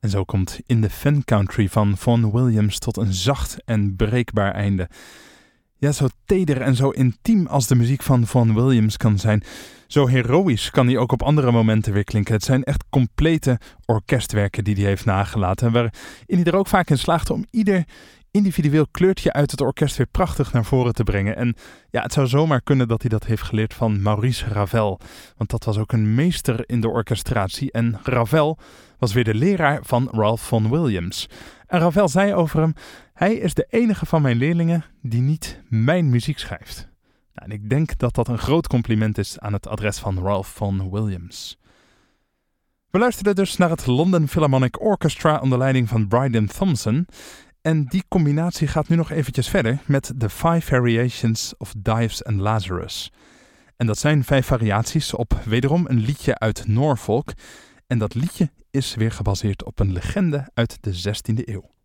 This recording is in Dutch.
En zo komt In the Fun Country van Vaughan Williams tot een zacht en breekbaar einde. Ja, zo teder en zo intiem als de muziek van Vaughan Williams kan zijn, zo heroïsch kan hij ook op andere momenten weer klinken. Het zijn echt complete orkestwerken die hij heeft nagelaten, waarin hij er ook vaak in slaagt om ieder individueel kleurtje uit het orkest weer prachtig naar voren te brengen. En ja, het zou zomaar kunnen dat hij dat heeft geleerd van Maurice Ravel, want dat was ook een meester in de orchestratie. En Ravel was weer de leraar van Ralph Vaughan Williams. En Ravel zei over hem: hij is de enige van mijn leerlingen die niet mijn muziek schrijft. Nou, en ik denk dat dat een groot compliment is aan het adres van Ralph Vaughan Williams. We luisterden dus naar het London Philharmonic Orchestra onder leiding van Bryden Thompson. En die combinatie gaat nu nog eventjes verder met The 5 Variations of Dives and Lazarus. En dat zijn 5 variaties op wederom een liedje uit Norfolk. En dat liedje is weer gebaseerd op een legende uit de 16e eeuw.